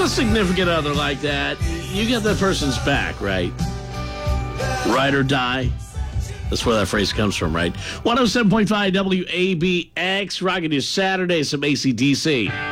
got a significant other like that, you get that person's back, right? Ride or die. That's where that phrase comes from, right? 107.5 WABX, rocking you Saturday, some AC/DC.